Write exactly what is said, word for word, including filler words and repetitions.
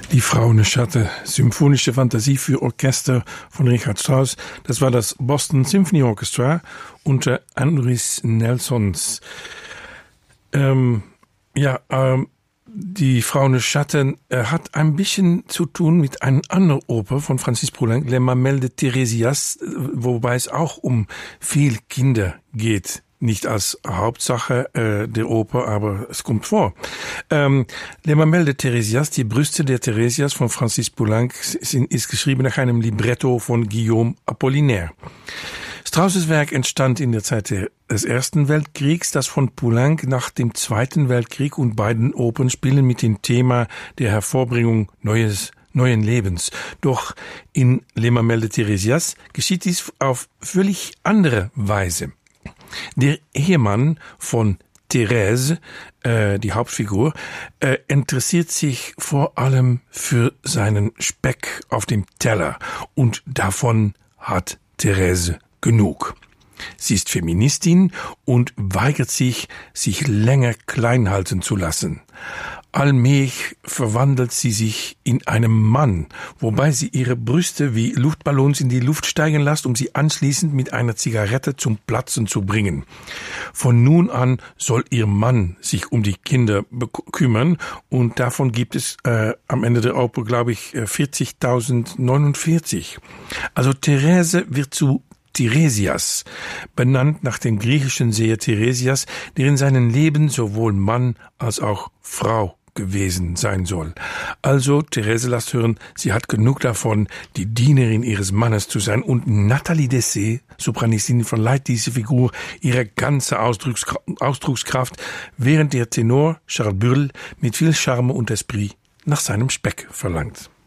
Die Frauenschatte, symphonische Fantasie für Orchester von Richard Strauss. Das war das Boston Symphony Orchestra unter Andris Nelsons. Ähm, ja, ähm, die Frauenschatte äh, hat ein bisschen zu tun mit einer anderen Oper von Francis Poulenc, Les Mamelles de Thérésias, wobei es auch um viel Kinder geht. Nicht als Hauptsache äh, der Oper, aber es kommt vor. Ähm, Les Mamelles de Thérésias, die Brüste der Theresias von Francis Poulenc, sind, ist geschrieben nach einem Libretto von Guillaume Apollinaire. Strauss' Werk entstand in der Zeit des Ersten Weltkriegs, das von Poulenc nach dem Zweiten Weltkrieg, und beiden Opern spielen mit dem Thema der Hervorbringung neues neuen Lebens. Doch in Les Mamelles de Thérésias geschieht dies auf völlig andere Weise. Der Ehemann von Thérèse, äh, die Hauptfigur, äh, interessiert sich vor allem für seinen Speck auf dem Teller, und davon hat Thérèse genug. Sie ist Feministin und weigert sich, sich länger klein halten zu lassen. Allmählich verwandelt sie sich in einen Mann, wobei sie ihre Brüste wie Luftballons in die Luft steigen lässt, um sie anschließend mit einer Zigarette zum Platzen zu bringen. Von nun an soll ihr Mann sich um die Kinder kümmern, und davon gibt es äh, am Ende der Oper, glaube ich, vierzigtausendneunundvierzig. Also Therese wird zu Tiresias, benannt nach dem griechischen Seher Tiresias, der in seinem Leben sowohl Mann als auch Frau gewesen sein soll. Also, Therese lasst hören, sie hat genug davon, die Dienerin ihres Mannes zu sein, und Nathalie Dessay, Sopranistin, verleiht diese Figur ihre ganze Ausdruckskraft, während der Tenor Charles Burle mit viel Charme und Esprit nach seinem Speck verlangt.